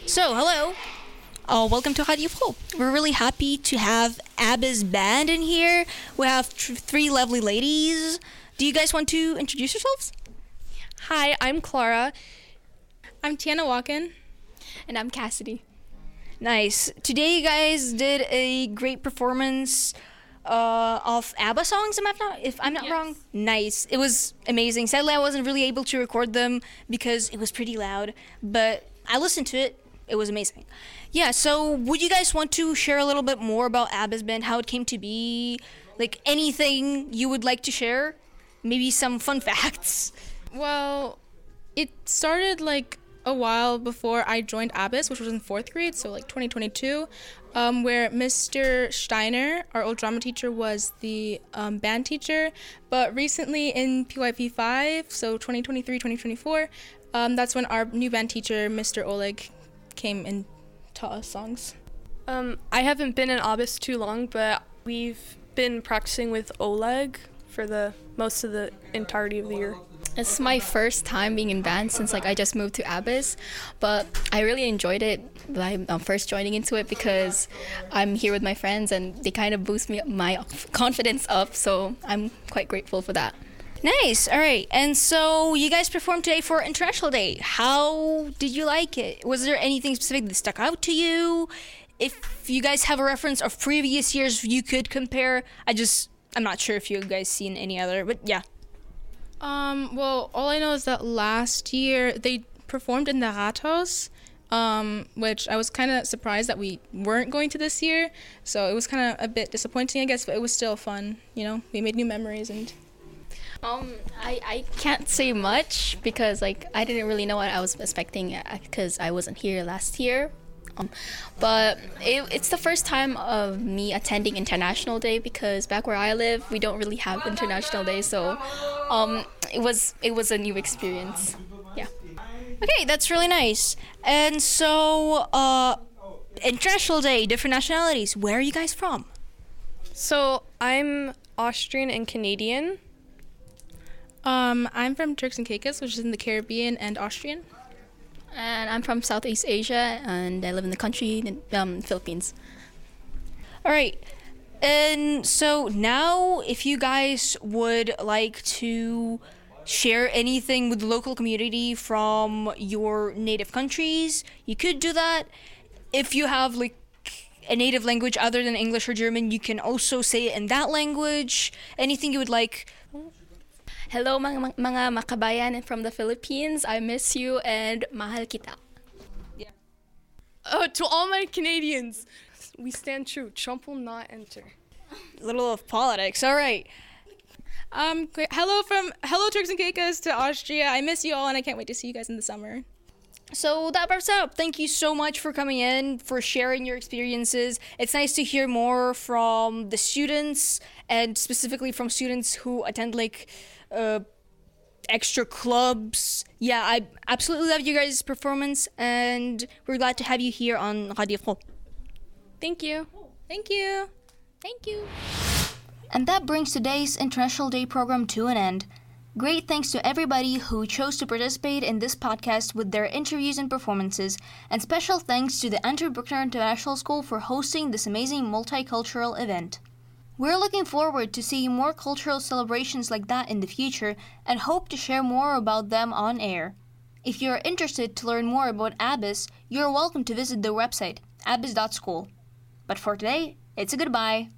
So, hello. Welcome to Radio Pro. We're really happy to have ABBA's band in here. We have three lovely ladies. Do you guys want to introduce yourselves? Hi, I'm Clara. I'm Tiana Walken. And I'm Cassidy. Nice. Today you guys did a great performance of ABBA songs, if I'm not wrong. Nice. It was amazing. Sadly, I wasn't really able to record them because it was pretty loud, but I listened to it. It was amazing. Yeah, so would you guys want to share a little bit more about ABBA's band, how it came to be? Like anything you would like to share? Maybe some fun facts. Well, it started like a while before I joined ABBA's, which was in 4th grade, so like 2022, where Mr. Steiner, our old drama teacher, was the band teacher. But recently in PYP5, so 2023, 2024, that's when our new band teacher, Mr. Oleg, came and taught us songs. I haven't been in ABBA's too long, but we've been practicing with Oleg for the most of the entirety of the year. It's my first time being in band since I just moved to ABBA's, but I really enjoyed it. I'm first joining into it because I'm here with my friends and they kind of boost my confidence up, so I'm quite grateful for that. Nice. All right. And so you guys performed today for International Day. How did you like it? Was there anything specific that stuck out to you? If you guys have a reference of previous years you could compare, I'm not sure if you guys seen any other, but yeah. Well, all I know is that last year they performed in the Rathaus, which I was kind of surprised that we weren't going to this year. So it was kind of a bit disappointing, I guess, but it was still fun. You know, we made new memories and... I can't say much because I didn't really know what I was expecting because I wasn't here last year. But it's the first time of me attending International Day because back where I live, we don't really have International Day, so it was a new experience. Yeah. Okay, that's really nice. And so, International Day, different nationalities. Where are you guys from? So I'm Austrian and Canadian. I'm from Turks and Caicos, which is in the Caribbean, and Austrian. And I'm from Southeast Asia, and I live in the country, Philippines. All right. And so now, if you guys would like to share anything with the local community from your native countries, you could do that. If you have like a native language other than English or German, you can also say it in that language. Anything you would like. Hello mga makabayan from the Philippines. I miss you and mahal kita. Yeah. To all my Canadians, we stand true. Trump will not enter. A little of politics. All right. Great. Hello Turks and Caicos to Austria. I miss you all and I can't wait to see you guys in the summer. So that wraps up. Thank you so much for coming in, for sharing your experiences. It's nice to hear more from the students and specifically from students who attend extra clubs. Yeah, I absolutely love you guys' performance and we're glad to have you here on Radio Pro. Thank you. Thank you. Thank you. And that brings today's International Day program to an end. Great thanks to everybody who chose to participate in this podcast with their interviews and performances, and special thanks to the Andrew Bruckner International School for hosting this amazing multicultural event. We're looking forward to seeing more cultural celebrations like that in the future and hope to share more about them on air. If you're interested to learn more about ABBA's, you're welcome to visit their website, abbas.school. But for today, it's a goodbye.